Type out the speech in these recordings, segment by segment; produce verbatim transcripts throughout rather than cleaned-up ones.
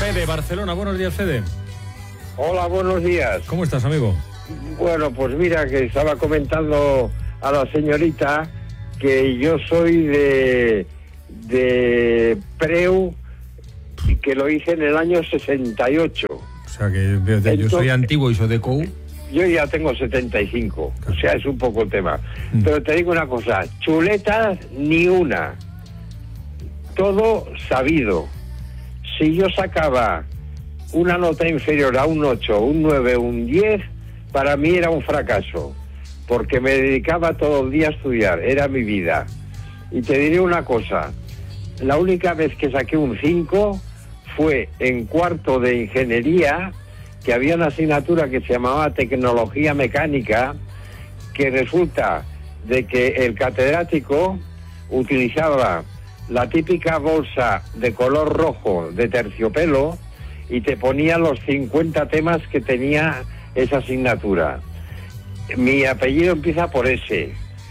Fede, Barcelona. Buenos días, Fede. Hola, buenos días. ¿Cómo estás, amigo? Bueno, pues mira, que estaba comentando a la señorita que yo soy de, de Preu y que lo hice en el año sesenta y ocho. O sea, que yo, Entonces, yo soy antiguo y soy de C O U. Yo ya tengo setenta y cinco, o sea, es un poco el tema. Mm. Pero te digo una cosa, chuletas ni una. Todo sabido. Si yo sacaba una nota inferior a un ocho, un nueve, un diez, para mí era un fracaso, porque me dedicaba todo el día a estudiar, era mi vida. Y te diré una cosa, la única vez que saqué un cinco fue en cuarto de ingeniería, que había una asignatura que se llamaba tecnología mecánica, que resulta de que el catedrático utilizaba la típica bolsa de color rojo de terciopelo y te ponía los cincuenta temas que tenía esa asignatura. Mi apellido empieza por S.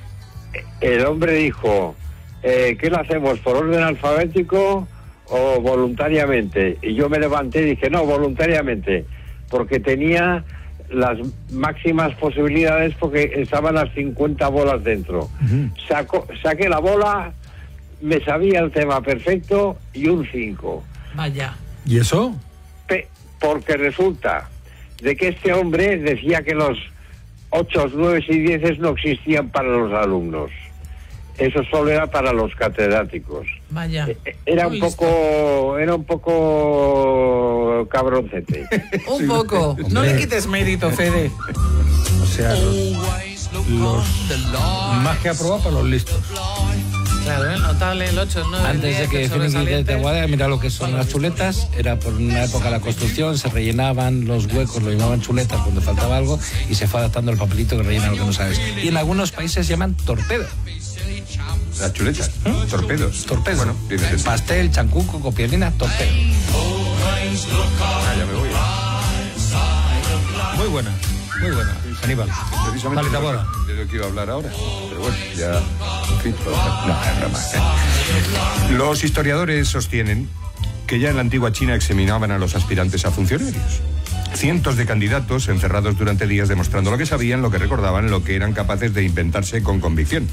El hombre dijo, eh, ¿qué lo hacemos, por orden alfabético o voluntariamente? Y yo me levanté y dije, no, voluntariamente, porque tenía las máximas posibilidades porque estaban las cincuenta bolas dentro. Uh-huh. Saco, saqué la bola, me sabía el tema perfecto y un cinco. Vaya. ¿Y eso? Pe- porque resulta de que este hombre decía que los ocho, nueve y diez no existían para los alumnos. Eso solo era para los catedráticos. Vaya. Era un poco, era un poco cabroncete. Un sí, poco. Hombre. No le quites mérito, Fede. O sea, los, los más que aprobado para los listos. Claro, ¿eh? Notable el ocho, ¿no? Antes de que Finiquite te guarde, mira lo que son las chuletas. Era por una época de la construcción, se rellenaban los huecos, lo llamaban chuletas cuando faltaba algo y se fue adaptando el papelito que rellena lo que no sabes. Y en algunos países llaman torpedo. Las chuletas, ¿eh? Torpedos. Torpedo. Bueno, pastel, chancuco, copiolina, torpedo. Ah, ya me voy. Muy buena, muy buena, Aníbal. Precisamente vale, de, lo, de lo que iba a hablar ahora. Pero bueno, ya... En fin, no, es broma. ¿eh? Los historiadores sostienen que ya en la antigua China examinaban a los aspirantes a funcionarios. Cientos de candidatos encerrados durante días demostrando lo que sabían, lo que recordaban, lo que eran capaces de inventarse con convicción.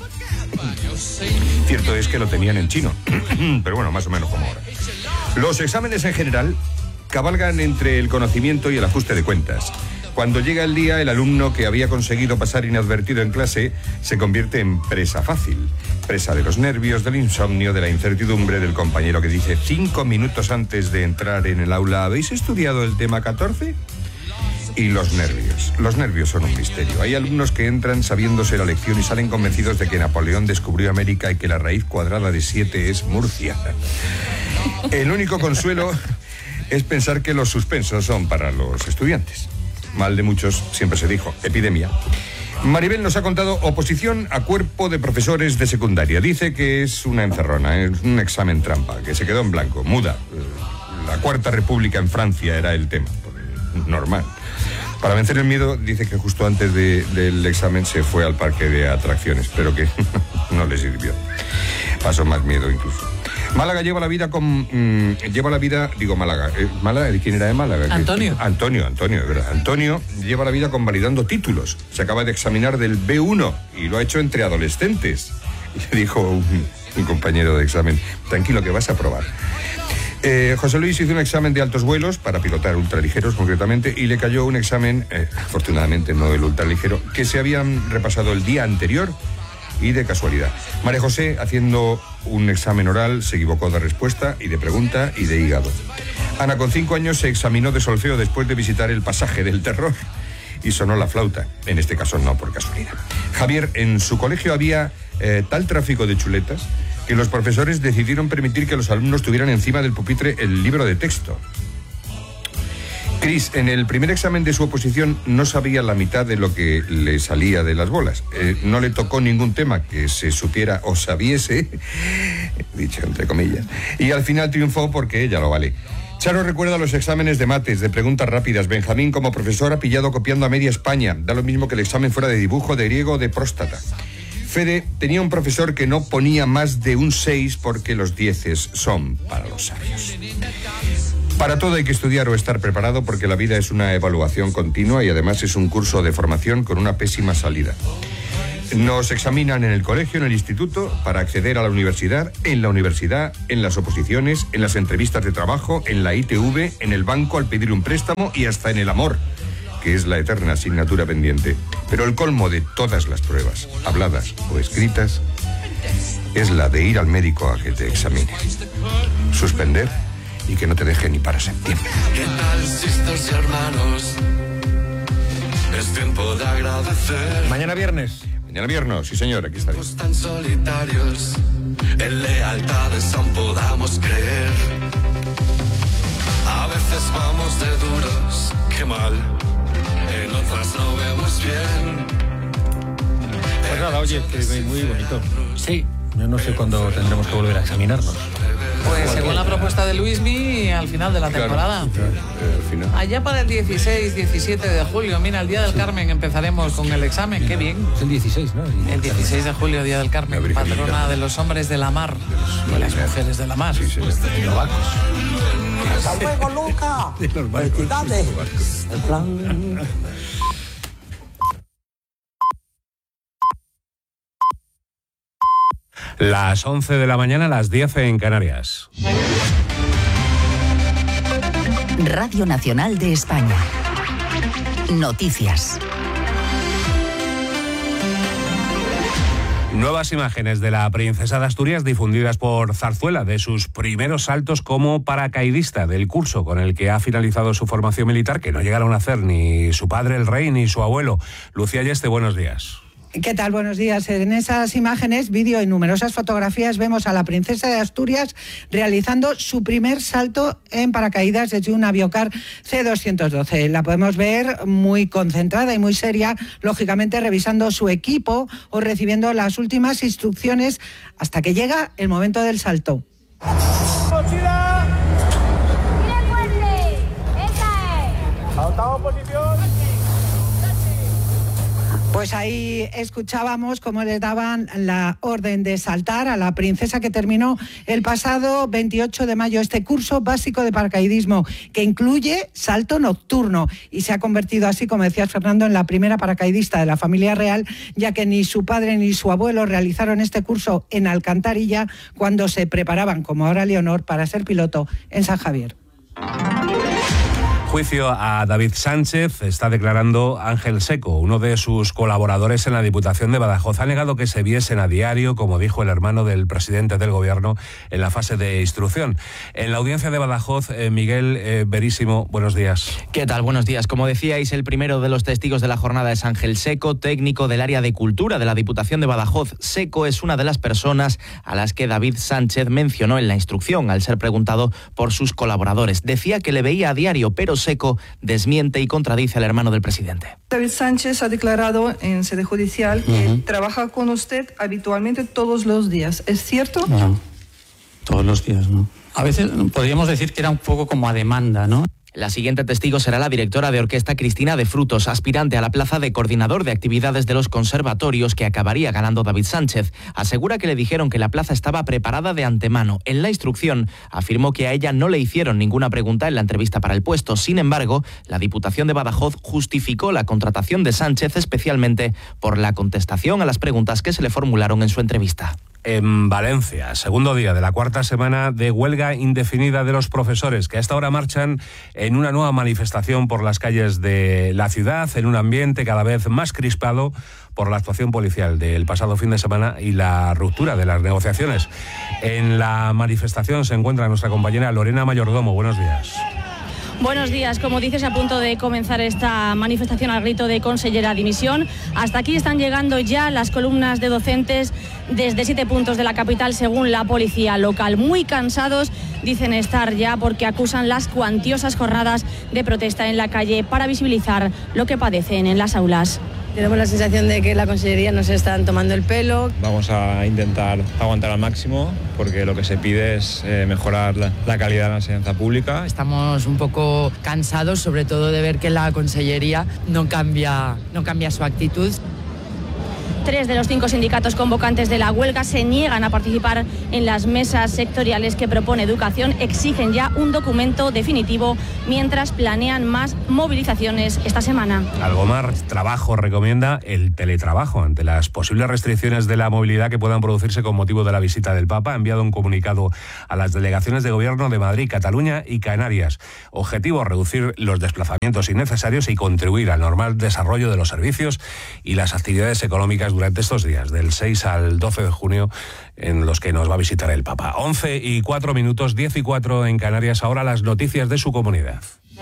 Cierto es que lo tenían en chino, pero bueno, más o menos como ahora. Los exámenes en general cabalgan entre el conocimiento y el ajuste de cuentas. Cuando llega el día, el alumno que había conseguido pasar inadvertido en clase se convierte en presa fácil. Presa de los nervios, del insomnio, de la incertidumbre del compañero que dice cinco minutos antes de entrar en el aula, ¿habéis estudiado el tema catorce? Y los nervios. Los nervios son un misterio. Hay alumnos que entran sabiéndose la lección y salen convencidos de que Napoleón descubrió América y que la raíz cuadrada de siete es Murcia. El único consuelo es pensar que los suspensos son para los estudiantes. Mal de muchos, siempre se dijo, epidemia. Maribel nos ha contado oposición a cuerpo de profesores de secundaria. Dice que es una encerrona, es un examen trampa, que se quedó en blanco, muda. La Cuarta República en Francia era el tema, normal. Para vencer el miedo, dice que justo antes de, del examen se fue al parque de atracciones, pero que no le sirvió. Pasó más miedo incluso. Málaga lleva la vida con... Mmm, lleva la vida... Digo Málaga. ¿eh? ¿Málaga? ¿Quién era de Málaga? Antonio. Antonio, Antonio, de verdad. Antonio lleva la vida convalidando títulos. Se acaba de examinar del B uno y lo ha hecho entre adolescentes. Y le dijo un, un compañero de examen, tranquilo que vas a probar. Eh, José Luis hizo un examen de altos vuelos para pilotar ultraligeros concretamente y le cayó un examen, eh, afortunadamente no el ultraligero, que se habían repasado el día anterior y de casualidad. María José, haciendo un examen oral, se equivocó de respuesta y de pregunta y de hígado. Ana, con cinco años, se examinó de solfeo después de visitar el pasaje del terror y sonó la flauta. En este caso no por casualidad. Javier, en su colegio había eh, tal tráfico de chuletas que los profesores decidieron permitir que los alumnos tuvieran encima del pupitre el libro de texto. Cris, en el primer examen de su oposición no sabía la mitad de lo que le salía de las bolas. Eh, no le tocó ningún tema que se supiera o sabiese, dicho entre comillas, y al final triunfó porque ella lo vale. Charo recuerda los exámenes de mates, de preguntas rápidas. Benjamín, como profesor, ha pillado copiando a media España. Da lo mismo que el examen fuera de dibujo, de griego o de próstata. Fede tenía un profesor que no ponía más de un seis porque los dieces son para los sabios. Para todo hay que estudiar o estar preparado porque la vida es una evaluación continua y además es un curso de formación con una pésima salida. Nos examinan en el colegio, en el instituto, para acceder a la universidad, en la universidad, en las oposiciones, en las entrevistas de trabajo, en la I T V, en el banco al pedir un préstamo y hasta en el amor, que es la eterna asignatura pendiente. Pero el colmo de todas las pruebas, habladas o escritas, es la de ir al médico a que te examine. Suspender y que no te deje ni para septiembre. ¿Qué tal, sisters y hermanos? Es tiempo de agradecer. Mañana viernes. Mañana viernes, sí señor, aquí estaremos. Tan solitarios, en lealtades aún podamos creer. A veces vamos de duros, qué mal. En otras no vemos bien. Pues nada, oye, que muy bonito. Sí. Yo no sé cuándo tendremos que volver a examinarnos. Pues según la propuesta de Luismi, al final de la temporada. Claro, eh, al final. Allá para el dieciséis, diecisiete de julio. Mira, el Día del Carmen empezaremos con el examen. Qué bien. Es el dieciséis, ¿no? El dieciséis de julio, Día del Carmen, patrona de los hombres de la mar, de las mujeres de la mar. Sí, señor. Los barcos. ¡Hasta luego, Luca! De los barcos. ¡Felicidades! El plan... Las once de la mañana, las diez en Canarias. Radio Nacional de España. Noticias. Nuevas imágenes de la princesa de Asturias difundidas por Zarzuela de sus primeros saltos como paracaidista del curso con el que ha finalizado su formación militar, que no llegaron a hacer ni su padre, el rey, ni su abuelo. Lucía Yeste, buenos días. ¿Qué tal? Buenos días. En esas imágenes, vídeo y numerosas fotografías vemos a la princesa de Asturias realizando su primer salto en paracaídas desde un aviocar C doscientos doce. La podemos ver muy concentrada y muy seria, lógicamente revisando su equipo o recibiendo las últimas instrucciones hasta que llega el momento del salto. ¡Mochila! ¡Mira el puente! ¡Esa es! ¡Adoptamos posición! Pues ahí escuchábamos cómo les daban la orden de saltar a la princesa, que terminó el pasado veintiocho de mayo este curso básico de paracaidismo, que incluye salto nocturno, y se ha convertido así, como decías, Fernando, en la primera paracaidista de la familia real, ya que ni su padre ni su abuelo realizaron este curso en Alcantarilla cuando se preparaban, como ahora Leonor, para ser piloto en San Javier. Juicio a David Sánchez está declarando Ángel Seco, uno de sus colaboradores en la Diputación de Badajoz. Ha negado que se viesen a diario, como dijo el hermano del presidente del Gobierno, en la fase de instrucción. En la audiencia de Badajoz, eh, Miguel eh, Verísimo, buenos días. ¿Qué tal? Buenos días. Como decíais, el primero de los testigos de la jornada es Ángel Seco, técnico del área de cultura de la Diputación de Badajoz. Seco es una de las personas a las que David Sánchez mencionó en la instrucción al ser preguntado por sus colaboradores. Decía que le veía a diario, pero Seco desmiente y contradice al hermano del presidente. David Sánchez ha declarado en sede judicial que uh-huh. trabaja con usted habitualmente todos los días. ¿Es cierto? No, todos los días no. A veces podríamos decir que era un poco como a demanda, ¿no? La siguiente testigo será la directora de orquesta Cristina de Frutos, aspirante a la plaza de coordinador de actividades de los conservatorios que acabaría ganando David Sánchez. Asegura que le dijeron que la plaza estaba preparada de antemano. En la instrucción afirmó que a ella no le hicieron ninguna pregunta en la entrevista para el puesto. Sin embargo, la Diputación de Badajoz justificó la contratación de Sánchez especialmente por la contestación a las preguntas que se le formularon en su entrevista. En Valencia, segundo día de la cuarta semana de huelga indefinida de los profesores, que a esta hora marchan en una nueva manifestación por las calles de la ciudad, en un ambiente cada vez más crispado por la actuación policial del pasado fin de semana y la ruptura de las negociaciones. En la manifestación se encuentra nuestra compañera Lorena Mayordomo. Buenos días. Buenos días. Como dices, a punto de comenzar esta manifestación al grito de consellera dimisión. Hasta aquí están llegando ya las columnas de docentes desde siete puntos de la capital, según la policía local. Muy cansados dicen estar ya porque acusan las cuantiosas jornadas de protesta en la calle para visibilizar lo que padecen en las aulas. Tenemos la sensación de que la consellería nos están tomando el pelo. Vamos a intentar aguantar al máximo porque lo que se pide es eh, mejorar la, la calidad de la enseñanza pública. Estamos un poco cansados, sobre todo de ver que la consellería no cambia, no cambia su actitud. Tres de los cinco sindicatos convocantes de la huelga se niegan a participar en las mesas sectoriales que propone Educación. Exigen ya un documento definitivo mientras planean más movilizaciones esta semana. Algomar Trabajo recomienda el teletrabajo ante las posibles restricciones de la movilidad que puedan producirse con motivo de la visita del Papa. Ha enviado un comunicado a las delegaciones de gobierno de Madrid, Cataluña y Canarias. Objetivo: reducir los desplazamientos innecesarios y contribuir al normal desarrollo de los servicios y las actividades económicas durante estos días, del seis al doce de junio, en los que nos va a visitar el Papa. once y cuatro minutos, diez y cuatro en Canarias. Ahora las noticias de su comunidad.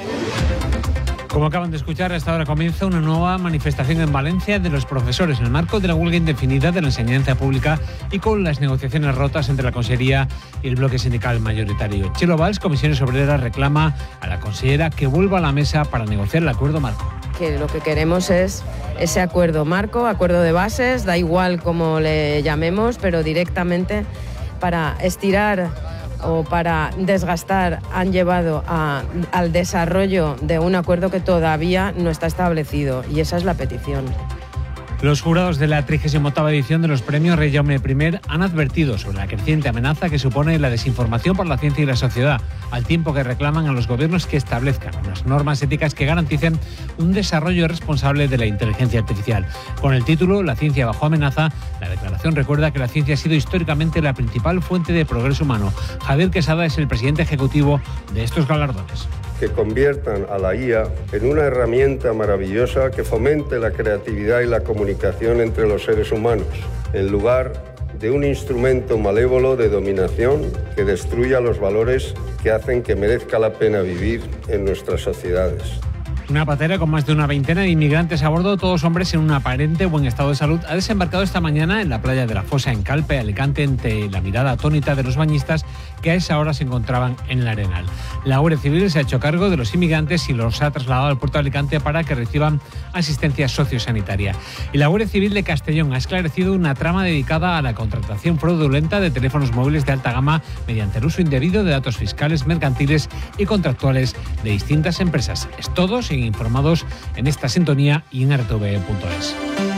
Como acaban de escuchar, a esta hora comienza una nueva manifestación en Valencia de los profesores en el marco de la huelga indefinida de la enseñanza pública y con las negociaciones rotas entre la Consellería y el bloque sindical mayoritario. Chelo Valls, Comisiones Obreras, reclama a la consellera que vuelva a la mesa para negociar el acuerdo marco. Que lo que queremos es ese acuerdo marco, acuerdo de bases, da igual cómo le llamemos, pero directamente para estirar o para desgastar han llevado a, al desarrollo de un acuerdo que todavía no está establecido, y esa es la petición. Los jurados de la trigésima octava edición de los premios Rey Jaume I han advertido sobre la creciente amenaza que supone la desinformación por la ciencia y la sociedad, al tiempo que reclaman a los gobiernos que establezcan unas normas éticas que garanticen un desarrollo responsable de la inteligencia artificial. Con el título La ciencia bajo amenaza, la declaración recuerda que la ciencia ha sido históricamente la principal fuente de progreso humano. Javier Quesada es el presidente ejecutivo de estos galardones. Que conviertan a la I A en una herramienta maravillosa que fomente la creatividad y la comunicación entre los seres humanos, en lugar de un instrumento malévolo de dominación que destruya los valores que hacen que merezca la pena vivir en nuestras sociedades. Una patera con más de una veintena de inmigrantes a bordo, todos hombres en un aparente buen estado de salud, ha desembarcado esta mañana en la playa de la Fosa, en Calpe, Alicante, ante la mirada atónita de los bañistas que a esa hora se encontraban en el Arenal. La Guardia Civil se ha hecho cargo de los inmigrantes y los ha trasladado al puerto de Alicante para que reciban asistencia sociosanitaria. Y la Guardia Civil de Castellón ha esclarecido una trama dedicada a la contratación fraudulenta de teléfonos móviles de alta gama mediante el uso indebido de datos fiscales, mercantiles y contractuales de distintas empresas. Es todo. Siguen informados en esta sintonía y en R T V punto es.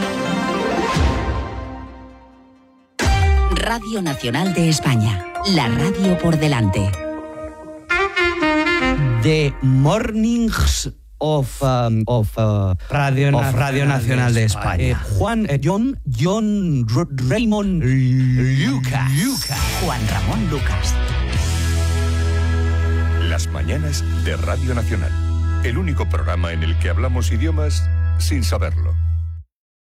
Radio Nacional de España, la radio por delante. The Mornings of, um, of, uh, Radio, of Radio Nacional de España. Eh, Juan, eh, John, John R Raymond Lucas. Lucas. Juan Ramón Lucas. Las mañanas de Radio Nacional. El único programa en el que hablamos idiomas sin saberlo.